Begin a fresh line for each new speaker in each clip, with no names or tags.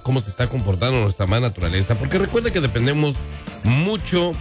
cómo se está comportando nuestra madre naturaleza, porque recuerda que dependemos mucho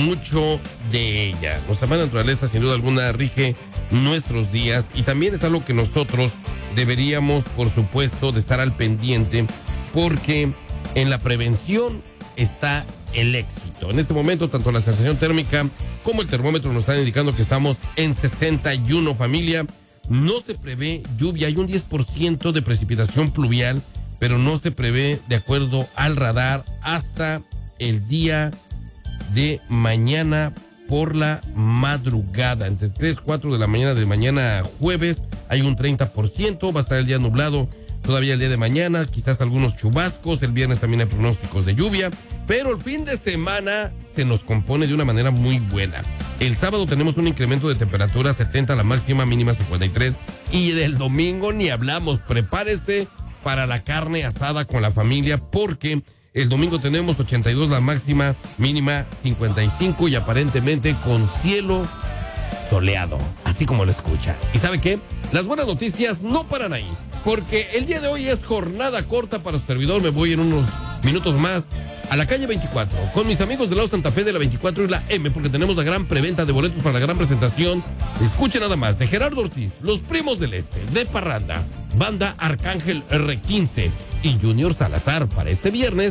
de ella. Nuestra madre naturaleza sin duda alguna rige nuestros días y también es algo que nosotros deberíamos, por supuesto, de estar al pendiente, porque en la prevención está el éxito. En este momento, tanto la sensación térmica como el termómetro nos están indicando que estamos en 61, familia. No se prevé lluvia, hay un 10% de precipitación pluvial, pero no se prevé, de acuerdo al radar, hasta el día de mañana por la madrugada. Entre 3, 4 de la mañana de mañana jueves hay un 30%, va a estar el día nublado todavía el día de mañana, quizás algunos chubascos, el viernes también hay pronósticos de lluvia, pero el fin de semana se nos compone de una manera muy buena. El sábado tenemos un incremento de temperatura 70, la máxima, mínima 53, y del domingo ni hablamos. Prepárese para la carne asada con la familia, porque el domingo tenemos 82 la máxima, mínima 55 y aparentemente con cielo soleado, así como lo escucha. ¿Y sabe qué? Las buenas noticias no paran ahí, porque el día de hoy es jornada corta para su servidor. Me voy en unos minutos más a la calle 24 con mis amigos del lado Santa Fe de la 24 y la M, porque tenemos la gran preventa de boletos para la gran presentación. Escuche nada más, de Gerardo Ortiz, Los Primos del Este, de Parranda, Banda Arcángel R15 y Junior Salazar para este viernes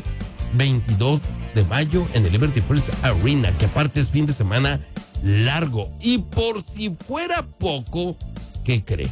22 de mayo en el Liberty First Arena, que aparte es fin de semana largo. Y por si fuera poco, ¿qué cree?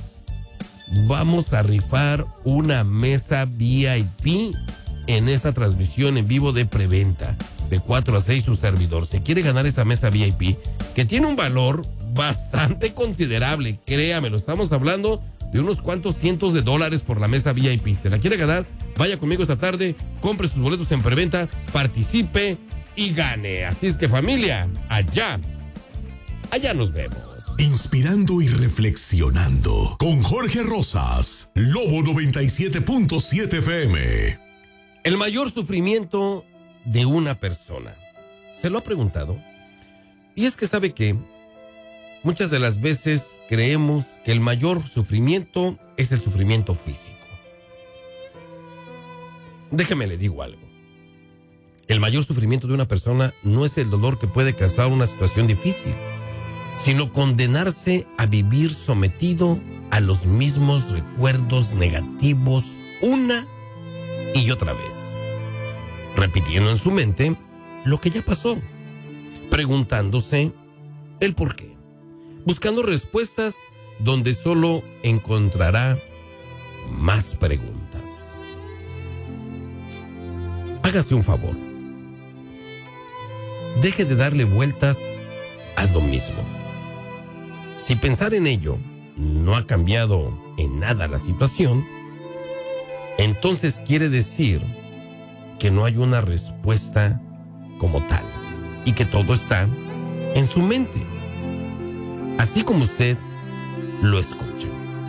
Vamos a rifar una mesa VIP en esta transmisión en vivo de preventa de 4 a 6. Su servidor se quiere ganar esa mesa VIP que tiene un valor bastante considerable, créamelo, estamos hablando de unos cuantos cientos de dólares por la mesa VIP. ¿Se la quiere ganar? Vaya conmigo esta tarde, compre sus boletos en preventa, participe y gane. Así es que, familia, allá nos vemos.
Inspirando y reflexionando con Jorge Rosas, Lobo 97.7 FM.
El mayor sufrimiento de una persona. ¿Se lo ha preguntado? Y es que sabe que muchas de las veces creemos que el mayor sufrimiento es el sufrimiento físico. Déjeme le digo algo. El mayor sufrimiento de una persona no es el dolor que puede causar una situación difícil, sino condenarse a vivir sometido a los mismos recuerdos negativos una y otra vez, repitiendo en su mente lo que ya pasó, preguntándose el por qué, buscando respuestas donde solo encontrará más preguntas. Hágase un favor. Deje de darle vueltas a lo mismo. Si pensar en ello no ha cambiado en nada la situación, entonces quiere decir que no hay una respuesta como tal y que todo está en su mente, así como usted lo escucha.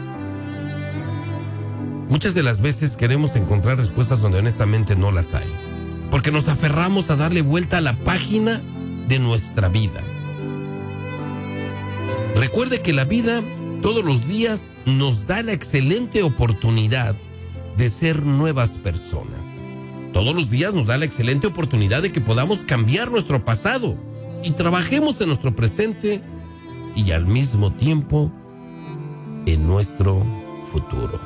Muchas de las veces queremos encontrar respuestas donde honestamente no las hay, porque nos aferramos a darle vuelta a la página de nuestra vida. Recuerde que la vida todos los días nos da la excelente oportunidad de ser nuevas personas. Todos los días nos da la excelente oportunidad de que podamos cambiar nuestro pasado y trabajemos en nuestro presente y al mismo tiempo en nuestro futuro.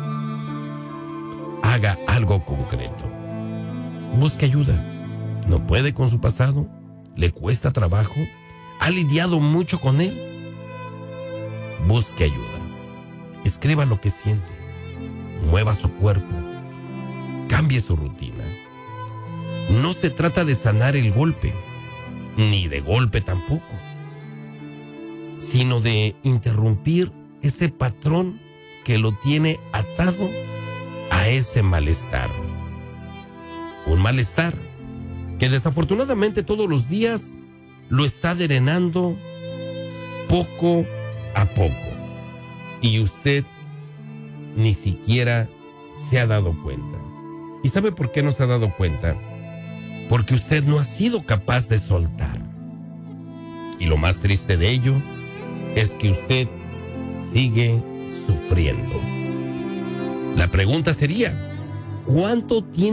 Haga algo concreto. Busque ayuda. ¿No puede con su pasado? ¿Le cuesta trabajo? ¿Ha lidiado mucho con él? Busque ayuda. Escriba lo que siente. Mueva su cuerpo. Cambie su rutina. No se trata de sanar el golpe, ni de golpe tampoco, sino de interrumpir ese patrón que lo tiene atado a ese malestar. Un malestar que desafortunadamente todos los días lo está drenando poco a poco. Y usted ni siquiera se ha dado cuenta. ¿Y sabe por qué no se ha dado cuenta? Porque usted no ha sido capaz de soltar. Y lo más triste de ello es que usted sigue sufriendo. La pregunta sería, ¿cuánto tiene